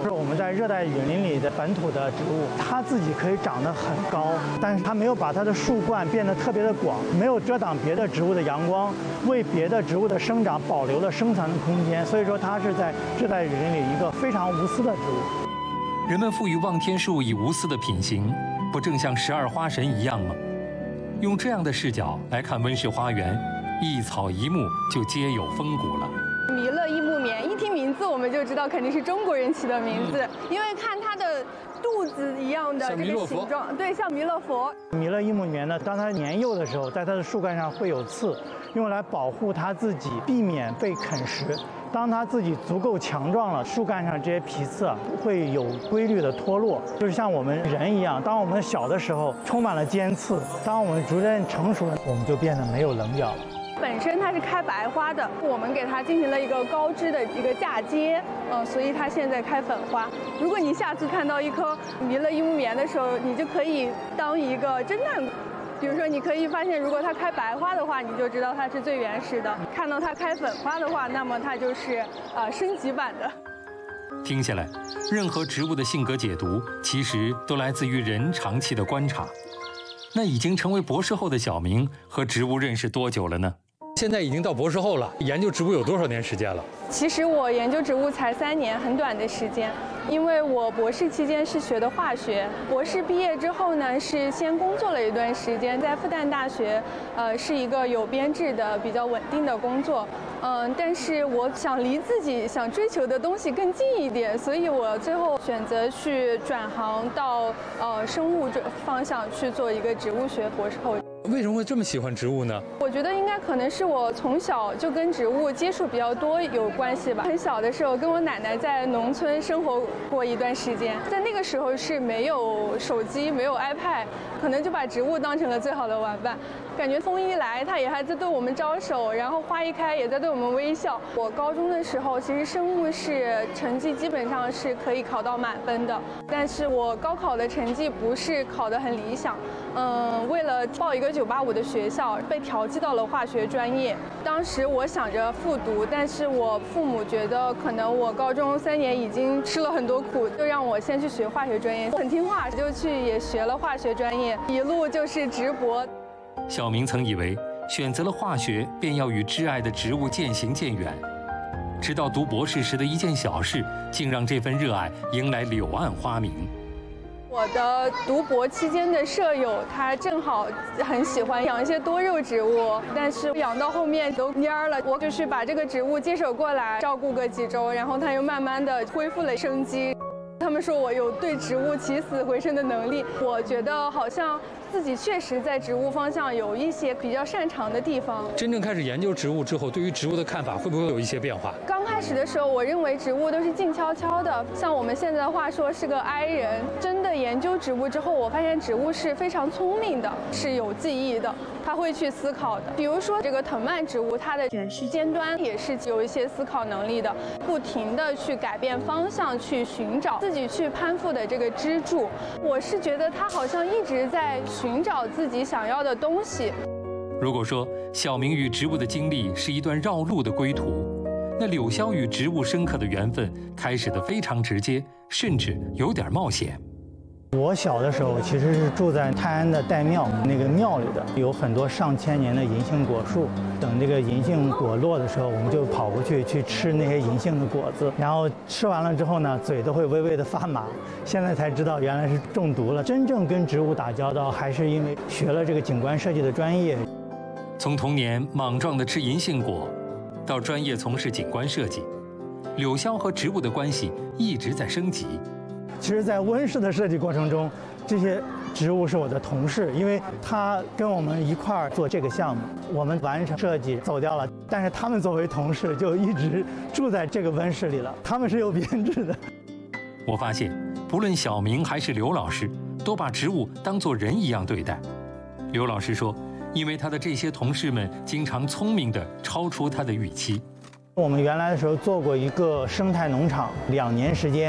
我们在热带雨林里的本土的植物，它自己可以长得很高，但是它没有把它的树冠变得特别的广，没有遮挡别的植物的阳光，为别的植物的生长保留了生存的空间。所以说，它是在热带雨林里一个非常无私的植物。 人们赋予望天树以无私的品行，不正像12花神一样吗？用这样的视角来看温室花园，一草一木就皆有风骨了。 弥勒一木棉，一听名字我们就知道肯定是中国人起的名字，因为看它的肚子一样的这个形状，对，像弥勒佛。 弥勒一木棉呢，当它年幼的时候，在它的树干上会有刺，用来保护它自己，避免被啃食。当它自己足够强壮了，树干上这些皮刺会有规律的脱落，就是像我们人一样，当我们小的时候充满了尖刺，当我们逐渐成熟了，我们就变得没有棱角了。 本身它是开白花的，我们给它进行了一个高枝的一个嫁接，所以它现在开粉花。如果你下次看到一棵弥勒一木棉的时候，你就可以当一个侦探。比如说，你可以发现，如果它开白花的话，你就知道它是最原始的；看到它开粉花的话，那么它就是升级版的。 听下来，任何植物的性格解读，其实都来自于人长期的观察。那已经成为博士后的小明和植物认识多久了呢？ 现在已经到博士后了，研究植物有多少年时间了？ 其实我研究植物才3年，很短的时间。因为我博士期间是学的化学，博士毕业之后呢，是先工作了一段时间，在复旦大学，是一个有编制的、比较稳定的工作。但是我想离自己想追求的东西更近一点，所以我最后选择去转行到生物这方向去做一个植物学博士后。 为什么会这么喜欢植物呢？ 我觉得应该可能是我从小就跟植物接触比较多有关系吧。很小的时候跟我奶奶在农村生活过一段时间，在那个时候是没有手机、没有 iPad， 可能就把植物当成了最好的玩伴。感觉风一来，它也还在对我们招手，然后花一开也在对我们微笑。我高中的时候，其实生物是成绩基本上是可以考到满分的，但是我高考的成绩不是考得很理想。为了报一个985的学校，被调剂到了化学专业。当时我想着复读，但是我父母觉得可能我高中3年已经吃了很多苦，就让我先去学化学专业。很听话，就去也学了化学专业，一路就是直博。 小明曾以为选择了化学便要与挚爱的植物渐行渐远，直到读博士时的一件小事，竟让这份热爱迎来柳暗花明。 我的读博期间的舍友，他正好很喜欢养一些多肉植物，但是养到后面都蔫了。我就是把这个植物接手过来，照顾个几周，然后它又慢慢的恢复了生机。他们说我有对植物起死回生的能力，我觉得好像自己确实在植物方向有一些比较擅长的地方。 真正开始研究植物之后，对于植物的看法会不会有一些变化？ 刚开始的时候，我认为植物都是静悄悄的，像我们现在的话说是个 I 人。真的研究植物之后，我发现植物是非常聪明的，是有记忆的，它会去思考的。比如说这个藤蔓植物，它的卷须尖端也是有一些思考能力的，不停的去改变方向，去寻找自己去攀附的这个支柱。我是觉得它好像一直在寻找自己想要的东西。 如果说小明与植物的经历是一段绕路的归途，那柳萧与植物深刻的缘分开始的非常直接，甚至有点冒险。 我小的时候其实是住在泰安的岱庙，那个庙里的有很多上千年的银杏果树。等这个银杏果落的时候，我们就跑过去吃那些银杏的果子，然后吃完了之后呢，嘴都会微微的发麻。现在才知道原来是中毒了。真正跟植物打交道，还是因为学了这个景观设计的专业。 从童年莽撞的吃银杏果，到专业从事景观设计，柳萧和植物的关系一直在升级。 其实，在温室的设计过程中，这些植物是我的同事，因为他跟我们一块儿做这个项目，我们完成设计走掉了，但是他们作为同事就一直住在这个温室里了，他们是有编制的。 我发现，不论小明还是刘老师，都把植物当作人一样对待。刘老师说，因为他的这些同事们经常聪明地超出他的预期。 我们原来的时候做过一个生态农场，2年时间，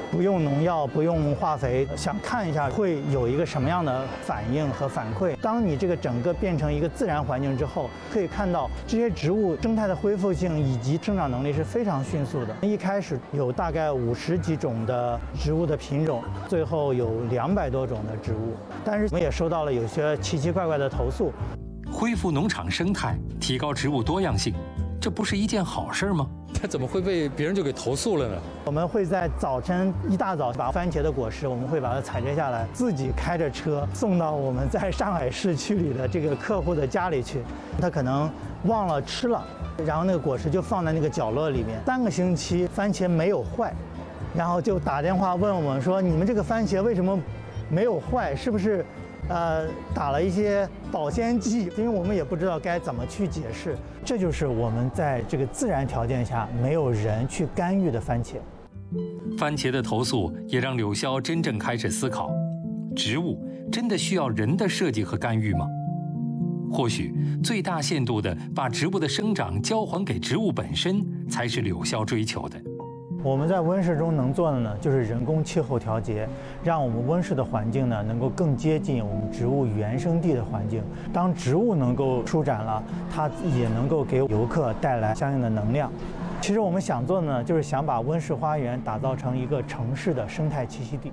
不用农药、不用化肥，想看一下会有一个什么样的反应和反馈。当你这个整个变成一个自然环境之后，可以看到这些植物生态的恢复性以及生长能力是非常迅速的。一开始有大概50几种的植物的品种，最后有200多种的植物，但是我们也收到了有些奇奇怪怪的投诉。 恢复农场生态，提高植物多样性，这不是一件好事吗？ 他怎么会被别人就给投诉了呢？ 我们会在早晨一大早把番茄的果实，我们会把它采摘下来，自己开着车送到我们在上海市区里的这个客户的家里去。他可能忘了吃了，然后那个果实就放在那个角落里面，3个星期番茄没有坏，然后就打电话问我们说：“你们这个番茄为什么没有坏？是不是？”打了一些保鲜剂，因为我们也不知道该怎么去解释。这就是我们在这个自然条件下没有人去干预的番茄。 番茄的投诉也让柳萧真正开始思考：植物真的需要人的设计和干预吗？或许最大限度地把植物的生长交还给植物本身，才是柳萧追求的。 我们在温室中能做的呢，就是人工气候调节，让我们温室的环境呢能够更接近我们植物原生地的环境。当植物能够舒展了，它也能够给游客带来相应的能量。其实我们想做的呢，就是想把温室花园打造成一个城市的生态栖息地。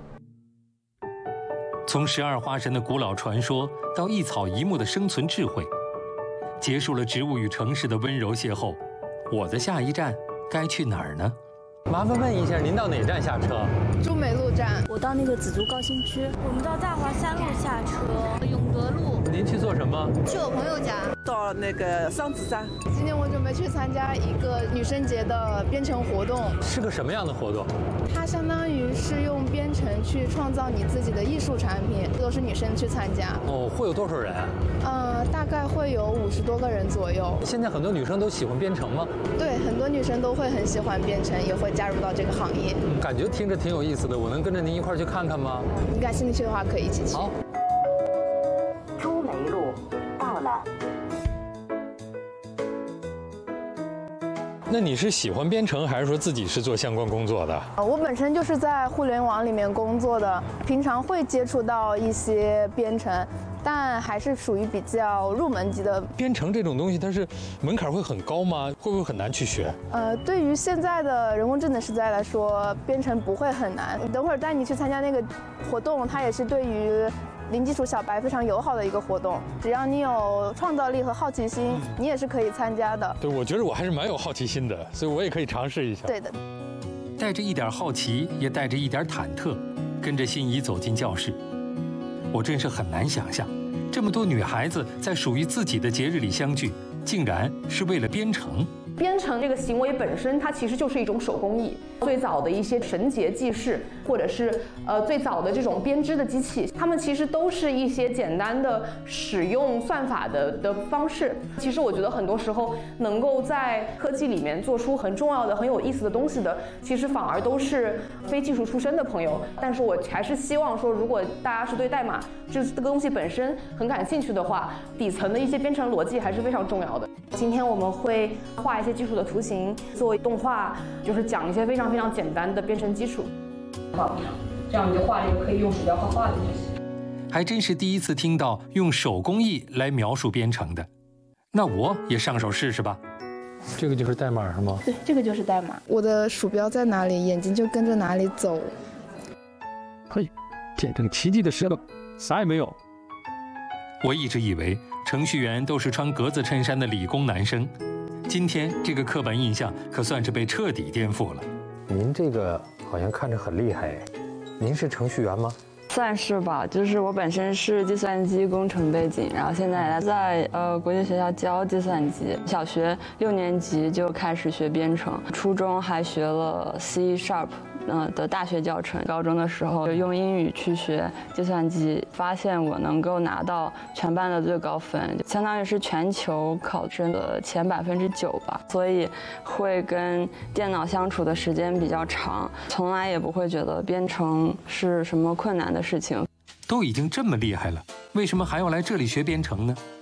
从12花神的古老传说到一草一木的生存智慧，结束了植物与城市的温柔邂逅，我的下一站该去哪儿呢？ 麻烦问一下，您到哪站下车？ 朱梅路站。 我到那个紫竹高新区。我们到大华3路下车，永德路。 您去做什么？ 去我朋友家。 到那个桑梓站。 今天我准备去参加一个女生节的编程活动。 是个什么样的活动？ 它相当于是用编程去创造你自己的艺术产品，都是女生去参加。 哦，会有多少人？ 大概会有50多个人左右。 现在很多女生都喜欢编程吗？ 对，很多女生都会很喜欢编程，也会加入到这个行业。 感觉听着挺有意思的，我能跟着您一块儿去看看吗？ 你感兴趣的话，可以一起去。 好。 朱梅路到了。 那你是喜欢编程，还是说自己是做相关工作的？ 我本身就是在互联网里面工作的，平常会接触到一些编程，但还是属于比较入门级的。 编程这种东西，它是门槛会很高吗？会不会很难去学？ 对于现在的人工智能时代来说，编程不会很难。等会儿带你去参加那个活动，它也是对于零基础小白非常友好的一个活动，只要你有创造力和好奇心，你也是可以参加的。 对，我觉得我还是蛮有好奇心的，所以我也可以尝试一下。 对的。 带着一点好奇，也带着一点忐忑，跟着心怡走进教室。我真是很难想象，这么多女孩子在属于自己的节日里相聚，竟然是为了编程。 编程这个行为本身，它其实就是一种手工艺。最早的一些绳结记事，或者是最早的这种编织的机器，它们其实都是一些简单的使用算法的方式。其实我觉得很多时候能够在科技里面做出很重要的、很有意思的东西的，其实反而都是非技术出身的朋友。但是我还是希望说，如果大家是对代码这个东西本身很感兴趣的话，底层的一些编程逻辑还是非常重要的。今天我们会画一些基础的图形，作为动画，就是讲一些非常非常简单的编程基础。这样你就画了一个可以用鼠标画画的东西。 还真是第一次听到用手工艺来描述编程的，那我也上手试试吧。 这个就是代码是吗？ 对，这个就是代码。我的鼠标在哪里，眼睛就跟着哪里走。 嘿，见证奇迹的时刻，啥也没有。 我一直以为程序员都是穿格子衬衫的理工男生，今天这个刻板印象可算是被彻底颠覆了。 您这个好像看着很厉害，您是程序员吗？ 算是吧，就是我本身是计算机工程背景，然后现在在国际学校教计算机，小学6年级就开始学编程，初中还学了 C# 的大学教程，高中的时候就用英语去学计算机，发现我能够拿到全班的最高分，相当于是全球考生的前9%吧，所以会跟电脑相处的时间比较长，从来也不会觉得编程是什么困难的事情。 都已经这么厉害了，为什么还要来这里学编程呢？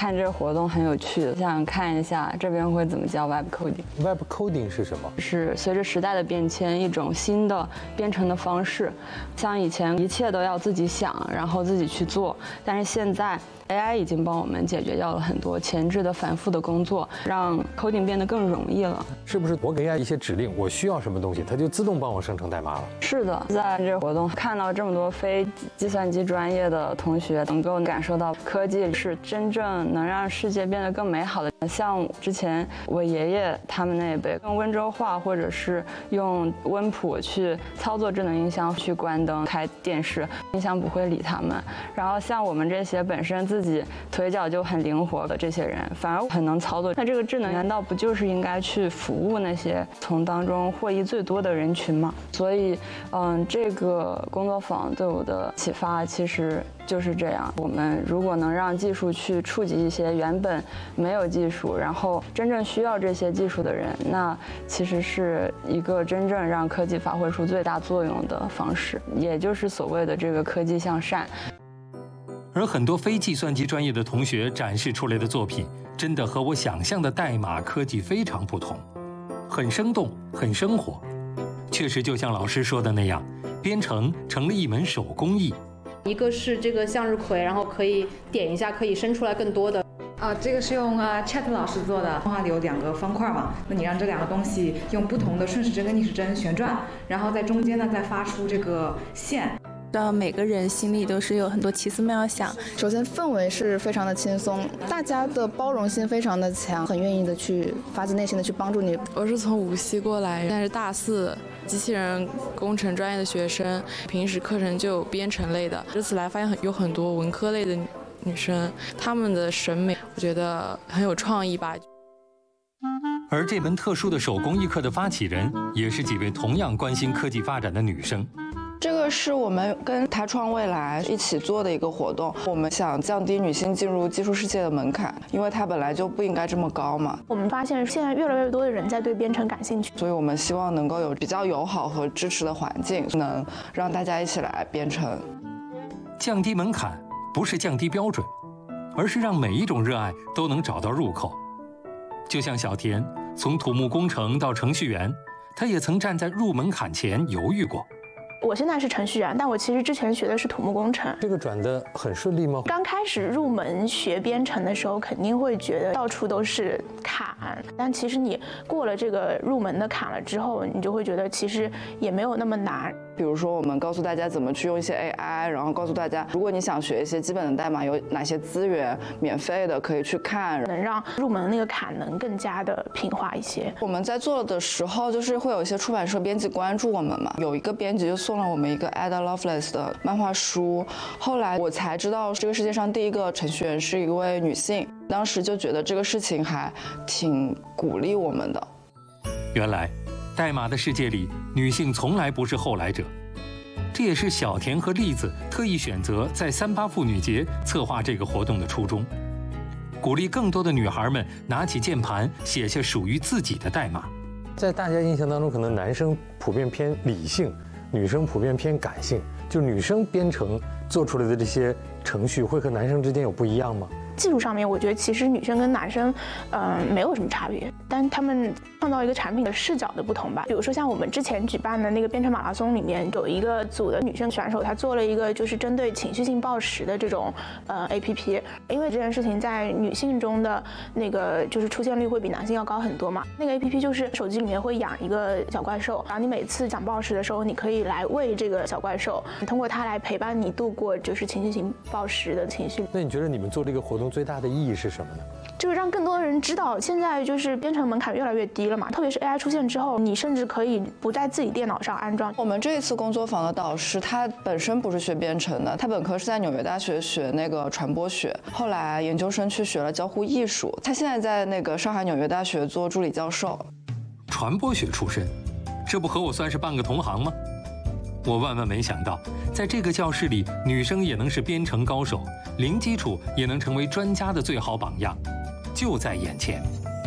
看这个活动很有趣，想看一下这边会怎么教 Web Coding。Web Coding 是什么？ 是随着时代的变迁，一种新的编程的方式。像以前一切都要自己想，然后自己去做，但是现在 AI 已经帮我们解决掉了很多前置的反复的工作，让 coding 变得更容易了。 是不是我给 AI 一些指令，我需要什么东西，它就自动帮我生成代码了？ 是的，在这个活动看到这么多非计算机专业的同学，能够感受到科技是真正能让世界变得更美好的。像之前我爷爷他们那一辈用温州话或者是用温谱去操作智能音箱，去关灯开电视，音箱不会理他们。然后像我们这些本身自己腿脚就很灵活的这些人，反而很能操作。那这个智能难道不就是应该去服务那些从当中获益最多的人群吗？所以，这个工作坊对我的启发其实就是这样。我们如果能让技术去触及一些原本没有技术，然后真正需要这些技术的人，那其实是一个真正让科技发挥出最大作用的方式，也就是所谓的这个科技向善。 而很多非计算机专业的同学展示出来的作品，真的和我想象的代码科技非常不同，很生动，很生活。确实就像老师说的那样，编程成了一门手工艺。 一个是这个向日葵，然后可以点一下，可以生出来更多的。 这个是用Chat 老师做的，画里有2个方块嘛，那你让这2个东西用不同的顺时针跟逆时针旋转，然后在中间呢再发出这个线。 让每个人心里都是有很多奇思妙想。 首先氛围是非常的轻松，大家的包容性非常的强，很愿意的去发自内心的去帮助你。 我是从无锡过来，但是大4机器人工程专业的学生，平时课程就有编程类的。这次来发现有很多文科类的女生，她们的审美我觉得很有创意吧。 而这门特殊的手工艺课的发起人，也是几位同样关心科技发展的女生。 这个是我们跟台创未来一起做的一个活动，我们想降低女性进入技术世界的门槛，因为它本来就不应该这么高嘛。 我们发现现在越来越多的人在对编程感兴趣， 所以我们希望能够有比较友好和支持的环境，能让大家一起来编程。 降低门槛不是降低标准，而是让每一种热爱都能找到入口。就像小田从土木工程到程序员，他也曾站在入门槛前犹豫过。 我现在是程序员，但我其实之前学的是土木工程。 这个转得很顺利吗？ 刚开始入门学编程的时候，肯定会觉得到处都是坎，但其实你过了这个入门的坎了之后，你就会觉得其实也没有那么难。 比如说，我们告诉大家怎么去用一些 AI， 然后告诉大家，如果你想学一些基本的代码，有哪些资源免费的可以去看， 能让入门那个坎能更加的平滑一些。 我们在做的时候，就是会有一些出版社编辑关注我们嘛，有一个编辑就送了我们一个 Ada Lovelace 的漫画书，后来我才知道这个世界上第一个程序员是一位女性，当时就觉得这个事情还挺鼓励我们的。 原来代码的世界里，女性从来不是后来者，这也是小田和栗子特意选择在38妇女节策划这个活动的初衷，鼓励更多的女孩们拿起键盘，写下属于自己的代码。 在大家印象当中，可能男生普遍偏理性，女生普遍偏感性，就女生编程做出来的这些程序会和男生之间有不一样吗？ 技术上面，我觉得其实女生跟男生，没有什么差别，但他们创造一个产品的视角的不同吧。比如说像我们之前举办的那个编程马拉松里面，有一个组的女生选手，她做了一个就是针对情绪性暴食的这种APP， 因为这件事情在女性中的那个就是出现率会比男性要高很多嘛。那个 APP 就是手机里面会养一个小怪兽，然后你每次想暴食的时候，你可以来喂这个小怪兽，通过它来陪伴你度过就是情绪性暴食的情绪。 那你觉得你们做这个活动最大的意义是什么呢？ 就是让更多的人知道，现在就是编程门槛越来越低了嘛，特别是 AI 出现之后，你甚至可以不在自己电脑上安装。 我们这一次工作坊的导师，他本身不是学编程的，他本科是在纽约大学学那个传播学，后来研究生去学了交互艺术，他现在在那个上海纽约大学做助理教授。 传播学出身，这不和我算是半个同行吗？我万万没想到，在这个教室里，女生也能是编程高手，零基础也能成为专家的最好榜样，就在眼前。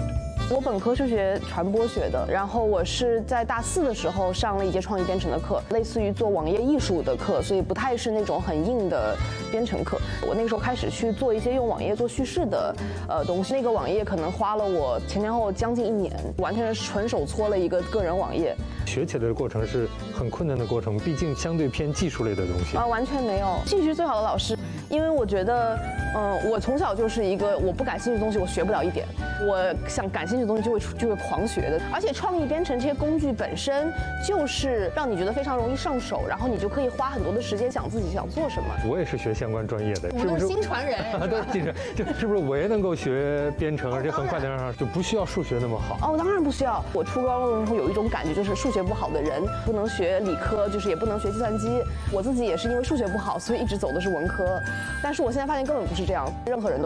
我本科是学传播学的，然后我是在大4的时候上了一节创意编程的课，类似于做网页艺术的课，所以不太是那种很硬的编程课。我那个时候开始去做一些用网页做叙事的东西，那个网页可能花了我前后将近1年，完全是纯手搓了一个个人网页。 学起来的过程是很困难的过程，毕竟相对偏技术类的东西。 完全没有，兴趣是最好的老师，因为我觉得，我从小就是一个我不感兴趣的东西我学不了一点，我想感兴趣的东西就会狂学的。而且创意编程这些工具本身就是让你觉得非常容易上手，然后你就可以花很多的时间想自己想做什么。 我也是学相关专业的， 我们都是新传人， 对，是不是我也能够学编程，而且很快的上就不需要数学那么好？ 当然不需要。我初高中的时候有一种感觉，就是数学不好的人不能学理科，就是也不能学计算机。我自己也是因为数学不好，所以一直走的是文科。但是我现在发现根本不是这样，任何人都